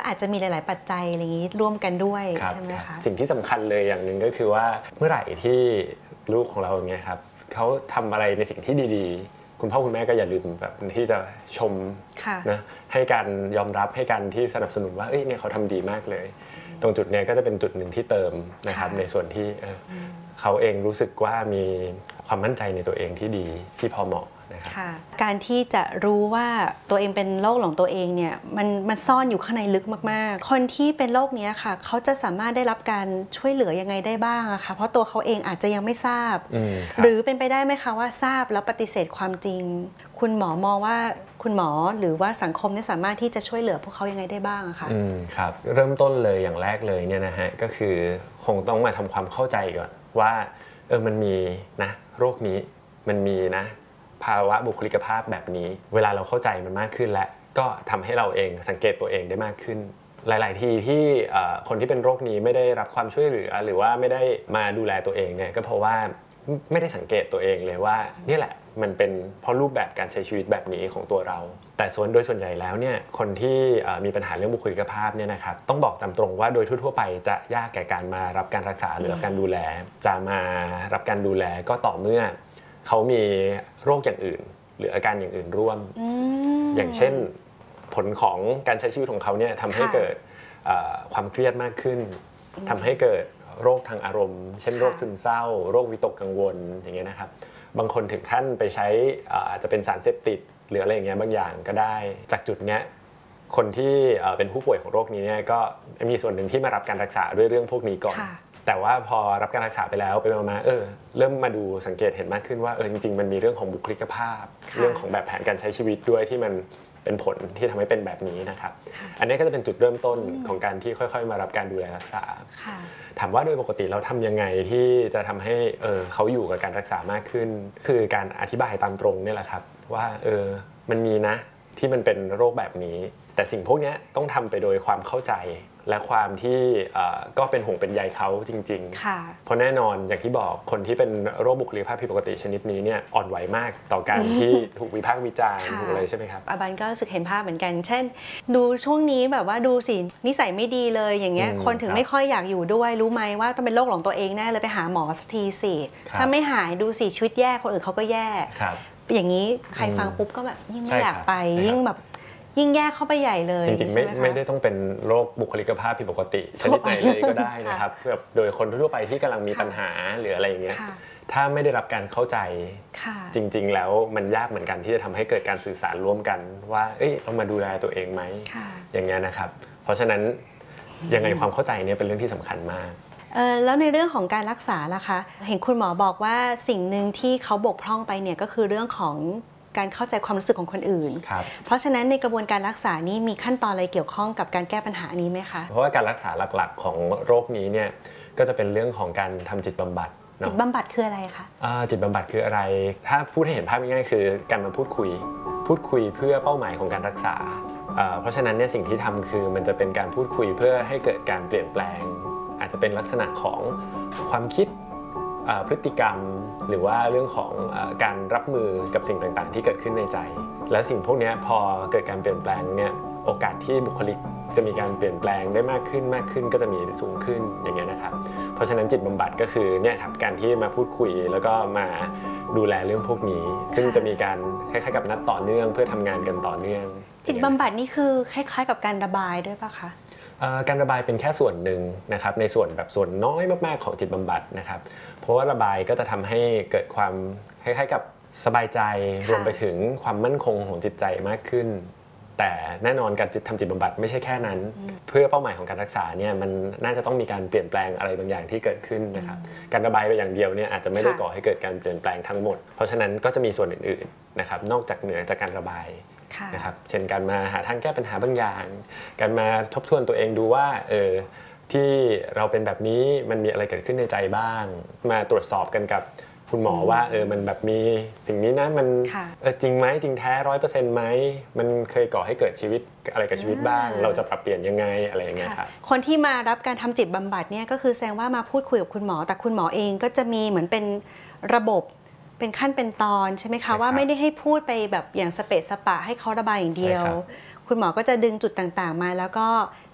อาจจะมีหลายๆปัจจัยอะไรอย่างนี้ร่วมกันด้วยใช่ไหมคะสิ่งที่สำคัญเลยอย่างหนึ่งก็คือว่าเมื่อไหร่ที่ลูกของเราอย่างเงี้ยครับเขาทำอะไรในสิ่งที่ดีๆคุณพ่อคุณแม่ก็อย่าลืมแบบที่จะชมนะให้การยอมรับให้การที่สนับสนุนว่าเนี่ยเขาทำดีมากเลยตรงจุดเนี้ยก็จะเป็นจุดหนึ่งที่เติมนะครับในส่วนที่เขาเองรู้สึกว่ามีความมั่นใจในตัวเองที่ดีที่พอเหมาะนะครับการที่จะรู้ว่าตัวเองเป็นโรคหลงตัวเองเนี่ยมันซ่อนอยู่ข้างในลึกมากๆคนที่เป็นโรคนี้ค่ะเขาจะสามารถได้รับการช่วยเหลือยังไงได้บ้างอะคะเพราะตัวเขาเองอาจจะยังไม่ทราบหรือเป็นไปได้ไหมคะว่าทราบแล้วปฏิเสธความจริงคุณหมอมองว่าคุณหมอหรือว่าสังคมเนี่ยสามารถที่จะช่วยเหลือพวกเขายังไงได้บ้างอะคะครับเริ่มต้นเลยอย่างแรกเลยเนี่ยนะฮะก็คือคงต้องมาทำความเข้าใจก่อนว่ามันมีนะโรคนี้มันมีนะภาวะบุคลิกภาพแบบนี้เวลาเราเข้าใจมันมากขึ้นแล้วก็ทำให้เราเองสังเกตตัวเองได้มากขึ้นหลายๆทีที่คนที่เป็นโรคนี้ไม่ได้รับความช่วยเหลือหรือว่าไม่ได้มาดูแลตัวเองเนี่ยก็เพราะว่าไม่ได้สังเกตตัวเองเลยว่านี่แหละมันเป็นเพราะรูปแบบการใช้ชีวิตแบบนี้ของตัวเราแต่โดยส่วนใหญ่แล้วเนี่ยคนที่มีปัญหาเรื่องบุคลิกภาพเนี่ยนะครับต้องบอกตามตรงว่าโดยทั่วๆไปจะยากแก่การมารับการรักษาหรือรับการดูแลจะมารับการดูแลก็ต่อเมื่อเขามีโรคอย่างอื่นหรืออาการอย่างอื่นร่วมอย่างเช่นผลของการใช้ชีวิตของเขาเนี่ยทำให้เกิดความเครียดมากขึ้นทำให้เกิดโรคทางอารมณ์เช่นโรคซึมเศร้าโรควิตกกังวลอย่างเงี้ยนะครับบางคนถึงขั้นไปใช้อาจจะเป็นสารเสพติดหรืออะไรอย่างเงี้ยบางอย่างก็ได้จากจุดเนี้ยคนที่เป็นผู้ป่วยของโรคนี้เนี่ยก็มีส่วนหนึ่งที่มารับการรักษาด้วยเรื่องพวกนี้ก่อนแต่ว่าพอรับการรักษาไปแล้วไปมาเริ่มมาดูสังเกตเห็นมากขึ้นว่าจริงๆมันมีเรื่องของบุคลิกภาพเรื่องของแบบแผนการใช้ชีวิตด้วยที่มันเป็นผลที่ทำให้เป็นแบบนี้นะครับอันนี้ก็จะเป็นจุดเริ่มต้นของการที่ค่อยๆมารับการดูแลรักษาถามว่าโดยปกติเราทำยังไงที่จะทำให้เขาอยู่กับการรักษามากขึ้นคือการอธิบายตามตรงนี่แหละครับว่ามันมีนะที่มันเป็นโรคแบบนี้แต่สิ่งพวกนี้ต้องทำไปโดยความเข้าใจและความที่ก็เป็นห่วงเป็นใยเขาจริงๆเพราะแน่นอนอย่างที่บอกคนที่เป็นโรคบุคลิกภาพผิดปกติชนิดนี้เนี่ยอ่อนไหวมากต่อการที่ถูกวิพากษ์วิจารณ์ถูกอะไรใช่ไหมครับอาบันก็รู้สึกเห็นภาพเหมือนกันเช่นดูช่วงนี้แบบว่าดูสินิสัยไม่ดีเลยอย่างเงี้ยคนถึงไม่ค่อยอยากอยู่ด้วยรู้ไหมว่าต้องเป็นโรคหลงตัวเองแน่เลยไปหาหมอสักทีสิถ้าไม่หายดูสิชีวิตแย่คนอื่นเขาก็แย่อย่างนี้ใครฟังปุ๊บก็แบบยิ่งไม่อยากไปยิ่งแย่เข้าไปใหญ่เลยจริงๆไม่ได้ต้องเป็นโรคบุคลิกภาพผิดปกติชนิดไหนเลยก็ได้นะครับแบบโดยคนทั่วไปที่กำลังมีปัญหาหรืออะไรอย่างเงี้ยถ้าไม่ได้รับการเข้าใจจริงๆแล้วมันยากเหมือนกันที่จะทำให้เกิดการสื่อสารร่วมกันว่าเรามาดูแลตัวเองไหมอย่างเงี้ยนะครับเพราะฉะนั้นยังไงความเข้าใจเนี่ยเป็นเรื่องที่สำคัญมากแล้วในเรื่องของการรักษาล่ะคะเห็นคุณหมอบอกว่าสิ่งหนึ่งที่เขาบกพร่องไปเนี่ยก็คือเรื่องของการเข้าใจความรู้สึกของคนอื่นเพราะฉะนั้นในกระบวนการรักษานี้มีขั้นตอนอะไรเกี่ยวข้องกับการแก้ปัญหานี้ไหมคะเพราะว่าการรักษาหลักๆของโรคนี้เนี่ยก็จะเป็นเรื่องของการทำจิตบำบัดจิตบำบัดคืออะไรคะจิตบำบัดคืออะไรถ้าพูดให้เห็นภาพง่ายๆคือการมาพูดคุยเพื่อเป้าหมายของการรักษาเพราะฉะนั้นเนี่ยสิ่งที่ทำคือมันจะเป็นการพูดคุยเพื่อให้เกิดการเปลี่ยนแปลงอาจจะเป็นลักษณะของความคิดพฤติกรรมหรือว่าเรื่องของการรับมือกับสิ่งต่างๆที่เกิดขึ้นในใจและสิ่งพวกนี้พอเกิดการเปลี่ยนแปลงเนี่ยโอกาสที่บุคลิกจะมีการเปลี่ยนแปลงได้มากขึ้นก็จะมีสูงขึ้นอย่างเงี้ยนะครับเพราะฉะนั้นจิตบำบัดก็คือเนี่ยครับการที่มาพูดคุยแล้วก็มาดูแลเรื่องพวกนี้ซึ่งจะมีการคล้ายๆกับนัดต่อเนื่องเพื่อทำงานกันต่อเนื่องจิตบำบัดนี่คือคล้ายๆกับการระบายด้วยป่ะคะการระบายเป็นแค่ส่วนหนึ่งนะครับในส่วนแบบส่วนน้อยมากๆของจิตบำบัดนะครับเพราะว่าระบายก็จะทำให้เกิดความคล้ายๆกับสบายใจรวมไปถึงความมั่นคงของจิตใจมากขึ้นแต่แน่นอนการทำจิตบำบัดไม่ใช่แค่นั้นเพื่อเป้าหมายของการรักษาเนี่ยมันน่าจะต้องมีการเปลี่ยนแปลงอะไรบางอย่างที่เกิดขึ้นนะครับการระบายไปอย่างเดียวเนี่ยอาจจะไม่ได้ก่อให้เกิดการเปลี่ยนแปลงทั้งหมดเพราะฉะนั้นก็จะมีส่วนอื่นๆนะครับนอกจากเหนือจากการระบายนะครับเช่นการมาหาทางแก้ปัญหาบางอย่างการมาทบทวนตัวเองดูว่าที่เราเป็นแบบนี้มันมีอะไรเกิดขึ้นในใจบ้างมาตรวจสอบกันกับคุณหมอว่ามันแบบมีสิ่งนี้นะมันจริงไหมจริงแท้ 100% ไหมมันเคยก่อให้เกิดชีวิตอะไรกับชีวิตบ้างเราจะปรับเปลี่ยนยังไงอะไรอย่างเงี้ยครับคนที่มารับการทำจิตบำบัดเนี่ยก็คือแสดงว่ามาพูดคุยกับคุณหมอแต่คุณหมอเองก็จะมีเหมือนเป็นระบบเป็นขั้นเป็นตอนใช่ไหมคะว่าไม่ได้ให้พูดไปแบบอย่างสเปะสปะให้เขาระบายอย่างเดียวคุณหมอก็จะดึงจุดต่างๆมาแล้วก็